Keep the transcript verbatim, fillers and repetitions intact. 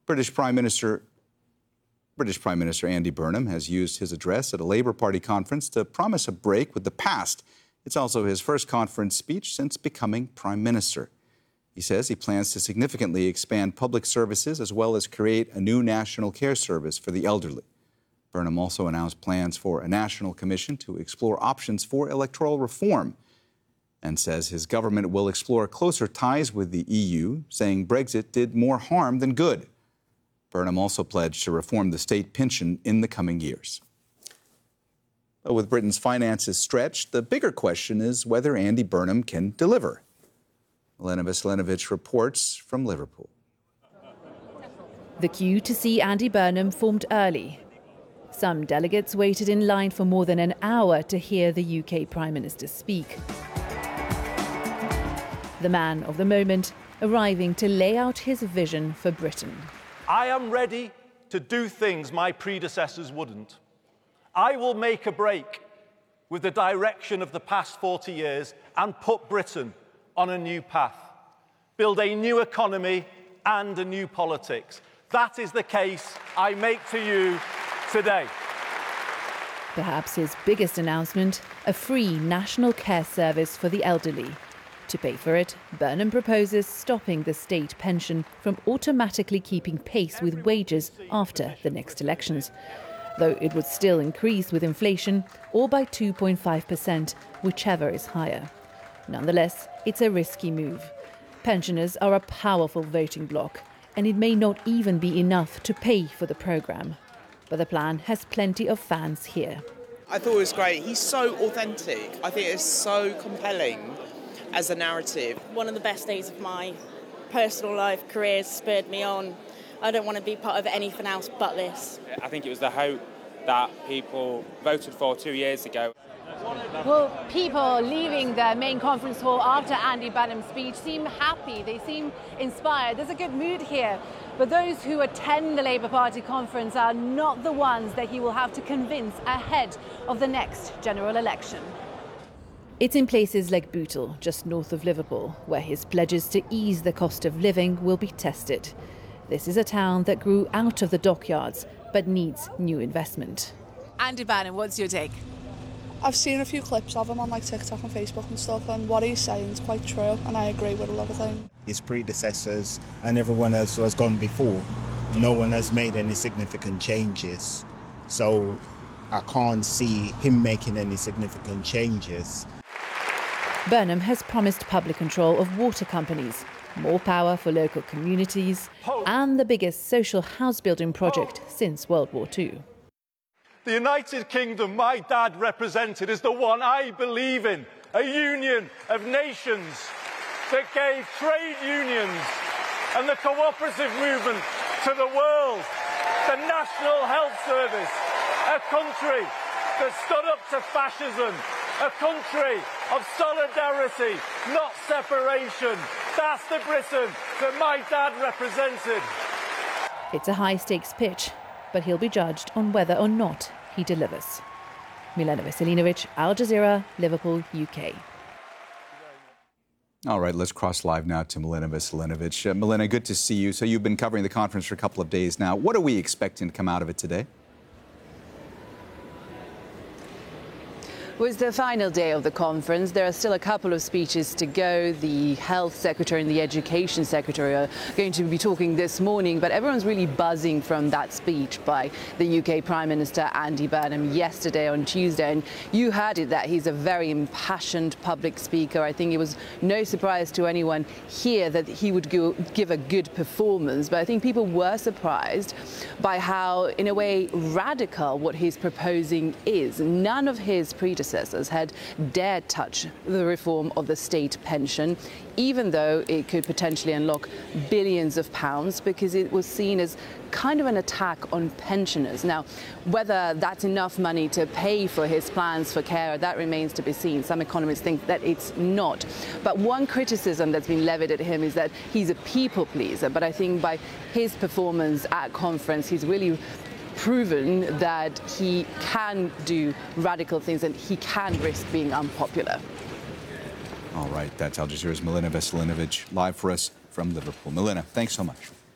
British Prime Minister British Prime Minister Andy Burnham has used his address at a Labour Party conference to promise a break with the past. It's also his first conference speech since becoming Prime Minister. He says he plans to significantly expand public services as well as create a new national care service for the elderly. Burnham also announced plans for a national commission to explore options for electoral reform and says his government will explore closer ties with the E U, saying Brexit did more harm than good. Burnham also pledged to reform the state pension in the coming years. But with Britain's finances stretched, the bigger question is whether Andy Burnham can deliver. Milena Veselinovic reports from Liverpool. The queue to see Andy Burnham formed early. Some delegates waited in line for more than an hour to hear the U K Prime Minister speak. The man of the moment arriving to lay out his vision for Britain. I am ready to do things my predecessors wouldn't. I will make a break with the direction of the past forty years and put Britain on a new path. Build a new economy and a new politics. That is the case I make to you today. Perhaps his biggest announcement, a free national care service for the elderly. To pay for it, Burnham proposes stopping the state pension from automatically keeping pace with wages after the next elections, though it would still increase with inflation or by two point five percent, whichever is higher. Nonetheless, it's a risky move. Pensioners are a powerful voting bloc, and it may not even be enough to pay for the programme. But the plan has plenty of fans here. I thought it was great. He's so authentic. I think it's so compelling as a narrative. One of the best days of my personal life career spurred me on. I don't want to be part of anything else but this. I think it was the hope that people voted for two years ago. Well, people leaving the main conference hall after Andy Burnham's speech seem happy, they seem inspired. There's a good mood here. But those who attend the Labour Party conference are not the ones that he will have to convince ahead of the next general election. It's in places like Bootle, just north of Liverpool, where his pledges to ease the cost of living will be tested. This is a town that grew out of the dockyards, but needs new investment. Andy Burnham, what's your take? I've seen a few clips of him on like TikTok and Facebook and stuff, and what he's saying is quite true, and I agree with a lot of things. His predecessors and everyone else who has gone before, no one has made any significant changes. So I can't see him making any significant changes. Burnham has promised public control of water companies, more power for local communities, and the biggest social house building project since World War Two. The United Kingdom my dad represented is the one I believe in, a union of nations that gave trade unions and the cooperative movement to the world, the National Health Service, a country that stood up to fascism, a country of solidarity, not separation. That's the Britain that my dad represented. It's a high-stakes pitch, but he'll be judged on whether or not he delivers. Milena Veselinovic, Al Jazeera, Liverpool, U K. All right, let's cross live now to Milena Veselinovic. Uh, Milena, good to see you. So you've been covering the conference for a couple of days now. What are we expecting to come out of it today? It was the final day of the conference. There are still a couple of speeches to go. The Health Secretary and the Education Secretary are going to be talking this morning, but everyone's really buzzing from that speech by the U K Prime Minister Andy Burnham yesterday on Tuesday. And you heard it, that he's a very impassioned public speaker. I think it was no surprise to anyone here that he would go, give a good performance, but I think people were surprised by how, in a way, radical what he's proposing is. None of his predecessors had dared touch the reform of the state pension, even though it could potentially unlock billions of pounds, because it was seen as kind of an attack on pensioners. Now, whether that's enough money to pay for his plans for care, that remains to be seen. Some economists think that it's not. But one criticism that's been levied at him is that he's a people pleaser. But I think by his performance at conference, he's really proven that he can do radical things and he can risk being unpopular. All right, that's Al Jazeera's Milena Veselinovic live for us from Liverpool. Milena, thanks so much.